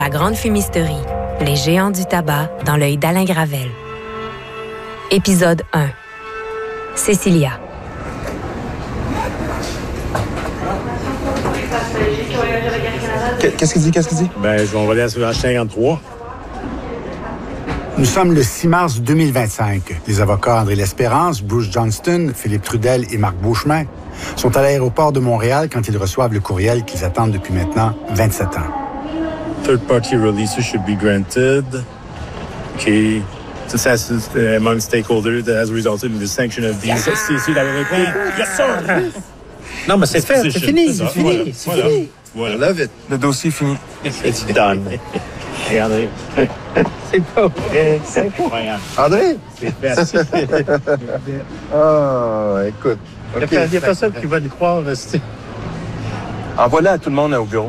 La Grande Fumisterie, les géants du tabac dans l'œil d'Alain Gravel. Épisode 1. Cécilia. Qu'est-ce qu'il dit? Ben, je vais envoyer sur H53. Nous sommes le 6 mars 2025. Les avocats André L'Espérance, Bruce Johnston, Philippe Trudel et Marc Beauchemin sont à l'aéroport de Montréal quand ils reçoivent le courriel qu'ils attendent depuis maintenant 27 ans. Third-party releases should be granted. Okay. Successes among stakeholders that has resulted in the sanction of these. C'est la vérité. Yes, sir! Non, mais c'est fait, c'est fini. Voilà. Love it. Le dossier est fini. It's done. Regardez. C'est pas vrai. C'est incroyable. André? C'est fait. Ah, écoute. Il n'y a personne qui va le croire. Envoie-la à tout le monde au bureau.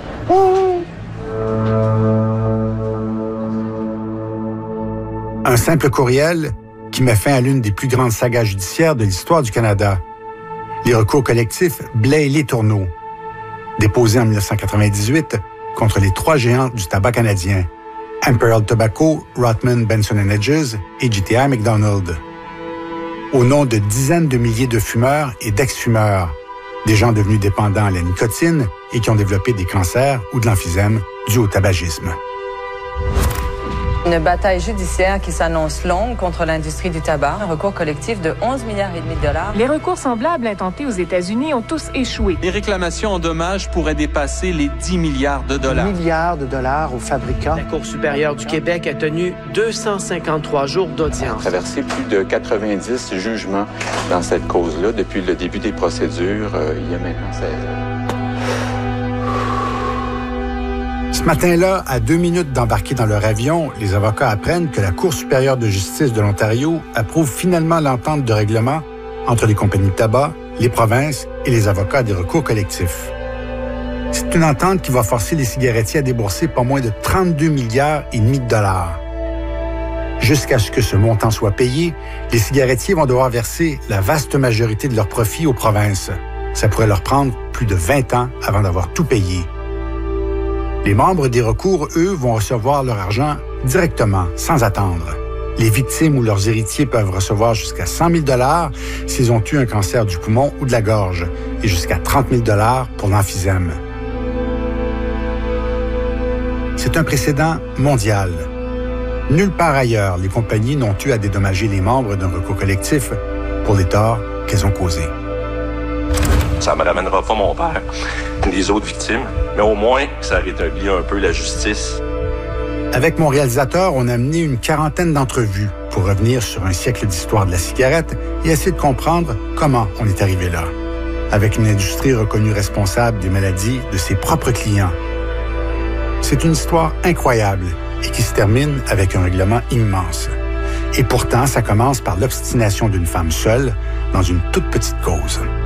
Un simple courriel qui met fin à l'une des plus grandes sagas judiciaires de l'histoire du Canada. Les recours collectifs Blais-Les-Tourneaux, déposés en 1998 contre les trois géants du tabac canadien, Imperial Tobacco, Rothman, Benson & Hedges et JTI McDonald. Au nom de dizaines de milliers de fumeurs et d'ex-fumeurs, des gens devenus dépendants à la nicotine et qui ont développé des cancers ou de l'emphysème dû au tabagisme. Une bataille judiciaire qui s'annonce longue contre l'industrie du tabac. Un recours collectif de 11,5 milliards de dollars. Les recours semblables intentés aux États-Unis ont tous échoué. Les réclamations en dommages pourraient dépasser les 10 milliards de dollars. Milliards de dollars aux fabricants. La Cour supérieure du Québec a tenu 253 jours d'audience. On a traversé plus de 90 jugements dans cette cause-là depuis le début des procédures. Il y a maintenant 16 ans. Ce matin-là, à 2 minutes d'embarquer dans leur avion, les avocats apprennent que la Cour supérieure de justice de l'Ontario approuve finalement l'entente de règlement entre les compagnies de tabac, les provinces et les avocats des recours collectifs. C'est une entente qui va forcer les cigarettiers à débourser pas moins de 32,5 milliards de dollars. Jusqu'à ce que ce montant soit payé, les cigarettiers vont devoir verser la vaste majorité de leurs profits aux provinces. Ça pourrait leur prendre plus de 20 ans avant d'avoir tout payé. Les membres des recours, eux, vont recevoir leur argent directement, sans attendre. Les victimes ou leurs héritiers peuvent recevoir jusqu'à 100 000 $ s'ils ont eu un cancer du poumon ou de la gorge, et jusqu'à 30 000 $ pour l'emphysème. C'est un précédent mondial. Nulle part ailleurs, les compagnies n'ont eu à dédommager les membres d'un recours collectif pour les torts qu'elles ont causés. Ça me ramènera pas mon père, les autres victimes, mais au moins, ça rétablit un peu la justice. Avec mon réalisateur, on a mené une quarantaine d'entrevues pour revenir sur un siècle d'histoire de la cigarette et essayer de comprendre comment on est arrivé là, avec une industrie reconnue responsable des maladies de ses propres clients. C'est une histoire incroyable et qui se termine avec un règlement immense. Et pourtant, ça commence par l'obstination d'une femme seule dans une toute petite cause.